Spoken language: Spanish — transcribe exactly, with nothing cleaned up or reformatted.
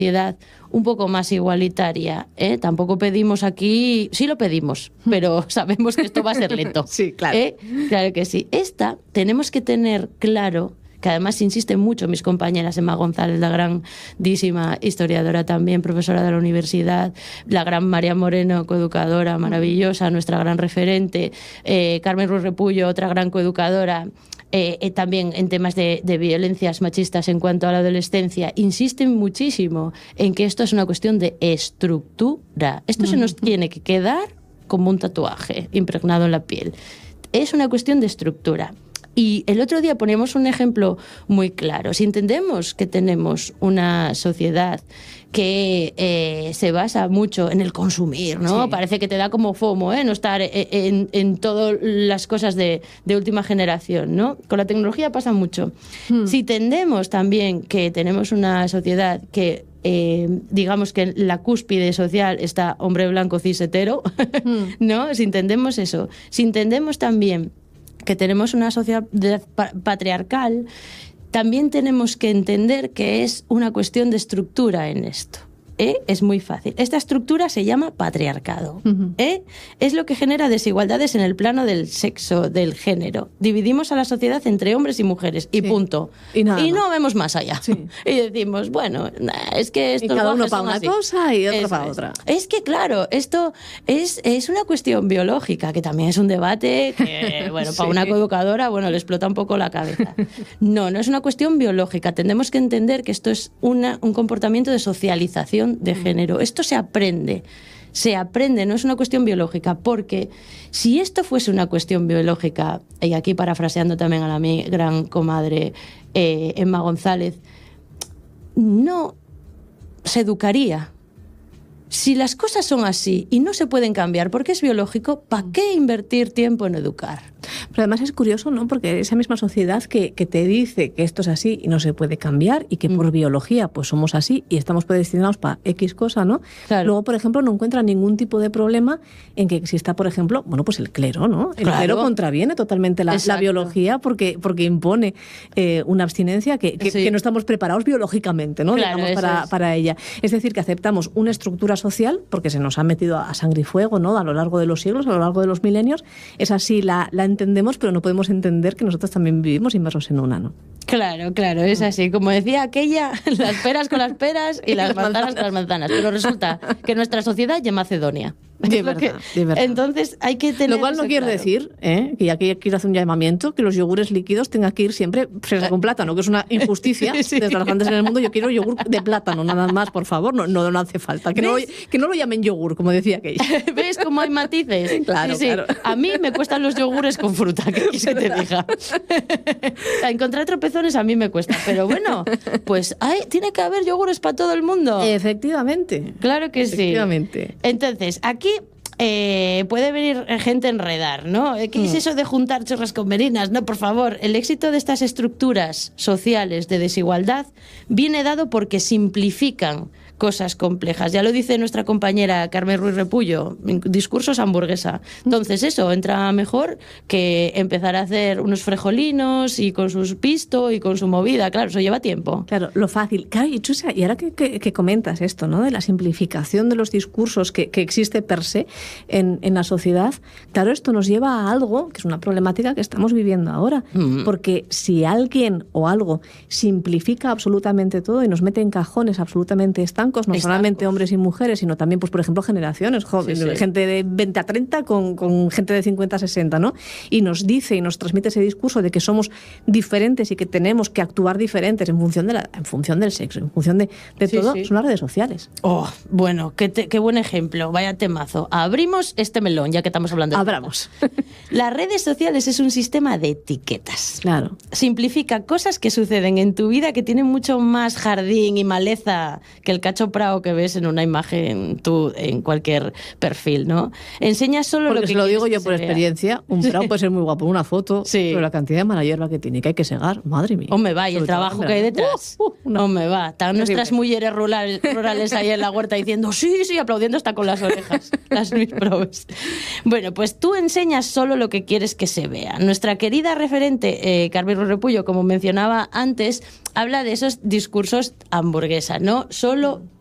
sociedad un poco más igualitaria, ¿eh? Tampoco pedimos aquí, sí lo pedimos, pero sabemos que esto va a ser lento. Sí, claro. ¿Eh? Claro que sí. Esta tenemos que tener claro, que además insisten mucho mis compañeras, Emma González, la grandísima historiadora también, profesora de la universidad, la gran María Moreno, coeducadora maravillosa, nuestra gran referente, eh, Carmen Ruiz Repullo, otra gran coeducadora, eh, eh, también en temas de, de violencias machistas en cuanto a la adolescencia, insisten muchísimo en que esto es una cuestión de estructura. Esto se nos tiene que quedar como un tatuaje impregnado en la piel. Es una cuestión de estructura. Y el otro día poníamos un ejemplo muy claro. Si entendemos que tenemos una sociedad que eh, se basa mucho en el consumir, ¿no? Sí. Parece que te da como FOMO, ¿eh? No estar en, en, en todas las cosas de, de última generación, ¿no? Con la tecnología pasa mucho. Hmm. Si entendemos también que tenemos una sociedad que Eh, digamos que en la cúspide social está hombre blanco cis hetero, mm. ¿no? Si entendemos eso, si entendemos también que tenemos una sociedad patriarcal, también tenemos que entender que es una cuestión de estructura en esto. ¿Eh? Es muy fácil. Esta estructura se llama patriarcado. Uh-huh. ¿Eh? Es lo que genera desigualdades en el plano del sexo, del género. Dividimos a la sociedad entre hombres y mujeres y sí. punto. Y, nada y no vemos más allá. Sí. Y decimos, bueno, es que esto... Y cada uno para una así. cosa y otro para otra. Es que, claro, esto es, es una cuestión biológica, que también es un debate que, bueno, sí. para una coeducadora, bueno, le explota un poco la cabeza. No, no es una cuestión biológica. Tenemos que entender que esto es una, un comportamiento de socialización de género. Esto se aprende, se aprende, no es una cuestión biológica, porque si esto fuese una cuestión biológica, y aquí parafraseando también a la mi gran comadre eh, Emma González, no se educaría. Si las cosas son así y no se pueden cambiar porque es biológico, ¿para qué invertir tiempo en educar? Pero además es curioso, ¿no? Porque esa misma sociedad que, que te dice que esto es así y no se puede cambiar y que mm. por biología pues somos así y estamos predestinados para X cosa, ¿no? Claro. Luego, por ejemplo, no encuentra ningún tipo de problema en que exista, por ejemplo, bueno, pues el clero, ¿no? El claro. clero contraviene totalmente la, la biología porque, porque impone eh, una abstinencia que, que, sí. que no estamos preparados biológicamente, ¿no? Claro, digamos, para, es. para ella. Es decir, que aceptamos una estructura social porque se nos ha metido a sangre y fuego, ¿no? A lo largo de los siglos, a lo largo de los milenios. Es así, la, la entendemos, pero no podemos entender que nosotros también vivimos inmersos en una, ¿no? Claro, claro, es así. Como decía aquella, las peras con las peras y las manzanas con las manzanas. Pero resulta que nuestra sociedad ya Macedonia. De verdad, que, de verdad. Entonces hay que tener... Lo cual no quiere claro. decir, ¿eh? que ya que quiero hacer un llamamiento, que los yogures líquidos tengan que ir siempre fresa con plátano, que es una injusticia sí. desde las grandes en el mundo. Yo quiero yogur de plátano, nada más, por favor, no, no, no hace falta. Que no, lo, que no lo llamen yogur, como decía aquella. ¿Ves cómo hay matices? Claro, sí, sí. claro. A mí me cuestan los yogures con fruta, que aquí se te diga. Encontrar tropezones a mí me cuesta, pero bueno, pues hay, tiene que haber yogures para todo el mundo. Efectivamente. Claro que Efectivamente. sí. Entonces, aquí... Eh, puede venir gente a enredar, ¿no? ¿Qué es eso de juntar chorras con merinas? No, por favor, el éxito de estas estructuras sociales de desigualdad viene dado porque simplifican cosas complejas. Ya lo dice nuestra compañera Carmen Ruiz Repullo, discursos hamburguesa. Entonces eso, entra mejor que empezar a hacer unos frejolinos y con sus pisto y con su movida. Claro, eso lleva tiempo. Claro, lo fácil. Claro, y, Chusa, y ahora que, que, que comentas esto, ¿no? De la simplificación de los discursos que, que existe per se en, en la sociedad, claro, esto nos lleva a algo que es una problemática que estamos viviendo ahora. Mm. Porque si alguien o algo simplifica absolutamente todo y nos mete en cajones absolutamente estancos, no Estancos. solamente hombres y mujeres, sino también, pues por ejemplo, generaciones, jóvenes, sí, sí. gente de veinte a treinta con, con gente de cincuenta a sesenta, ¿no? Y nos dice y nos transmite ese discurso de que somos diferentes y que tenemos que actuar diferentes en función de la, en función del sexo, en función de, de sí, todo, sí. son las redes sociales. Oh, bueno, qué, te, qué buen ejemplo, vaya temazo. Abrimos este melón, ya que estamos hablando de Abramos. Las redes sociales es un sistema de etiquetas. Claro. Simplifica cosas que suceden en tu vida que tienen mucho más jardín y maleza que el cacho prado que ves en una imagen tú en cualquier perfil, ¿no? Enseña solo Porque lo que se lo digo yo que por experiencia, un prado sí. puede ser muy guapo en una foto, sí. pero la cantidad de mala hierba que tiene que hay que segar, madre mía. Hombre va, y el trabajo que hay detrás. Uh, uh, no. Hombre va, están nuestras mujeres rurales, rurales ahí en la huerta diciendo sí, sí, aplaudiendo hasta con las orejas, las mis probes. Bueno, pues tú enseñas solo lo que quieres que se vea. Nuestra querida referente, eh, Carmen Repullo, como mencionaba antes, habla de esos discursos hamburguesa, ¿no? Solo